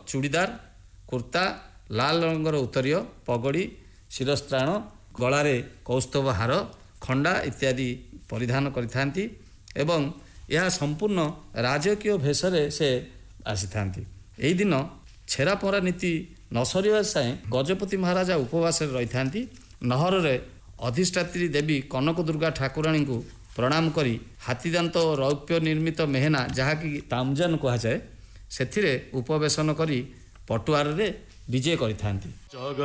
ଚୁଡ଼ିଦାର କୁର୍ତ୍ତା ଲାଲ ରଙ୍ଗର ଉତ୍ତରୀୟ ପଗଡ଼ି ଶିରସ୍ତ୍ରାଣ ଗଳାରେ କୌସ୍ତବ ହାର ଖଣ୍ଡା ଇତ୍ୟାଦି ପରିଧାନ କରିଥାନ୍ତି ଏବଂ ଏହା ସମ୍ପୂର୍ଣ୍ଣ ରାଜକୀୟ ବେଶରେ ସେ ଆସିଥାନ୍ତି। ଏହି ଦିନ ଛେରା ପହଁରା ନୀତି ନ ସରିବା ଯାଏଁ ଗଜପତି ମହାରାଜା ଉପବାସରେ ରହିଥାନ୍ତି। ନହରରେ ଅଧିଷ୍ଠାତ୍ରୀ ଦେବୀ କନକ ଦୁର୍ଗା ଠାକୁରାଣୀଙ୍କୁ ପ୍ରଣାମ କରି ହାତୀଦାନ୍ତ ଓ ରୌପ୍ୟ ନିର୍ମିତ ମେହେନା ଯାହାକି ତାମଜାନ କୁହାଯାଏ ସେଥିରେ ଉପବେଶନ କରି ପଟୁଆରରେ ବିଜେ କରିଥାନ୍ତି।